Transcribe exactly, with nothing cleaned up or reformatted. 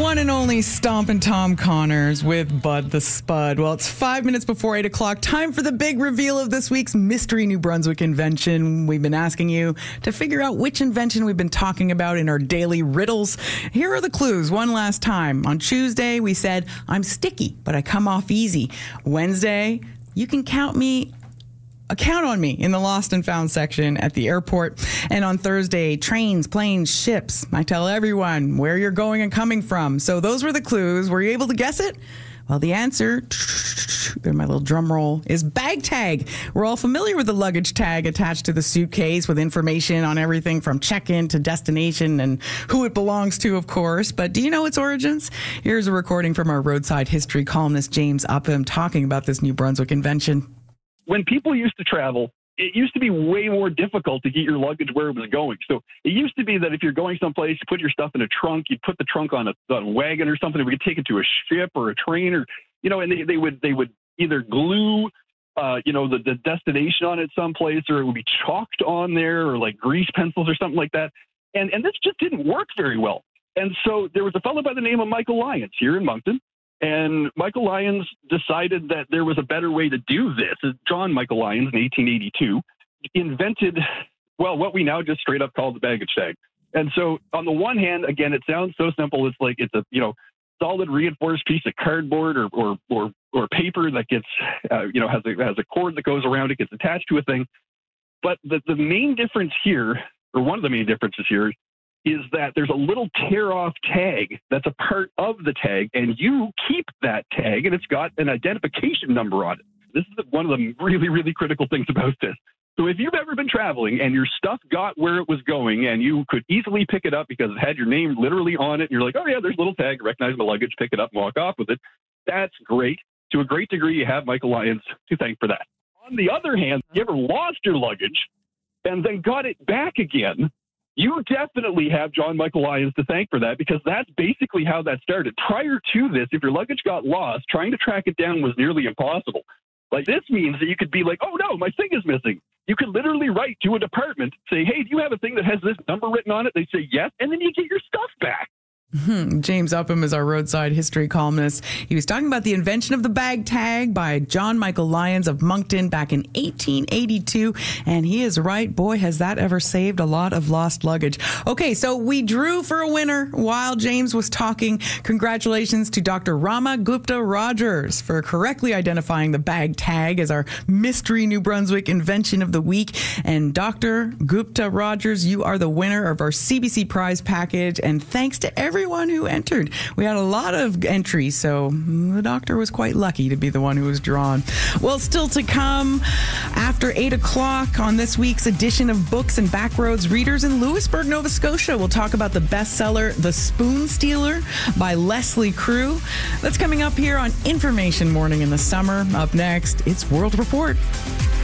one and only Stompin' Tom Connors with Bud the Spud. Well, it's five minutes before eight o'clock. Time for the big reveal of this week's Mystery New Brunswick invention. We've been asking you to figure out which invention we've been talking about in our daily riddles. Here are the clues one last time. On Tuesday, we said, I'm sticky, but I come off easy. Wednesday, you can count me A count on me in the lost and found section at the airport. And on Thursday, trains, planes, ships. I tell everyone where you're going and coming from. So those were the clues. Were you able to guess it? Well, the answer, there's my little drum roll, is bag tag. We're all familiar with the luggage tag attached to the suitcase with information on everything from check-in to destination and who it belongs to, of course. But do you know its origins? Here's a recording from our roadside history columnist James Upham talking about this New Brunswick invention. When people used to travel, it used to be way more difficult to get your luggage where it was going. So it used to be that if you're going someplace, you put your stuff in a trunk, you put the trunk on a, on a wagon or something, we could take it to a ship or a train, or, you know, and they, they would they would either glue, uh, you know, the, the destination on it someplace, or it would be chalked on there, or like grease pencils or something like that. And and this just didn't work very well. And so there was a fellow by the name of Michael Lyons here in Moncton. And Michael Lyons decided that there was a better way to do this. John Michael Lyons in eighteen eighty-two invented, well, what we now just straight up call the baggage tag. And so on the one hand, again, it sounds so simple. It's like it's a, you know, solid reinforced piece of cardboard or or or, or paper that gets, uh, you know, has a, has a cord that goes around it, gets attached to a thing. But the, the main difference here, or one of the main differences here, is that there's a little tear-off tag that's a part of the tag, and you keep that tag, and it's got an identification number on it. This is one of the really, really critical things about this. So if you've ever been traveling and your stuff got where it was going and you could easily pick it up because it had your name literally on it, and you're like, oh, yeah, there's a little tag, recognize my luggage, pick it up, and walk off with it, that's great. To a great degree, you have Michael Lyons to thank for that. On the other hand, if you ever lost your luggage and then got it back again, you definitely have John Michael Lyons to thank for that, because that's basically how that started. Prior to this, if your luggage got lost, trying to track it down was nearly impossible. Like, this means that you could be like, oh, no, my thing is missing. You could literally write to a department, say, hey, do you have a thing that has this number written on it? They say yes, and then you get your stuff back. Hmm. James Upham is our roadside history columnist. He was talking about the invention of the bag tag by John Michael Lyons of Moncton back in eighteen eighty-two. And he is right. Boy, has that ever saved a lot of lost luggage. Okay, so we drew for a winner while James was talking. Congratulations to Doctor Rama Gupta Rogers for correctly identifying the bag tag as our Mystery New Brunswick invention of the week. And Doctor Gupta Rogers, you are the winner of our C B C prize package. And thanks to everyone Everyone who entered. We had a lot of entries, so the doctor was quite lucky to be the one who was drawn. Well, still to come after eight o'clock on this week's edition of Books and Backroads Readers in Louisbourg, Nova Scotia. We'll talk about the bestseller The Spoon Stealer by Leslie Crew. That's coming up here on Information Morning in the Summer. Up next, it's World Report.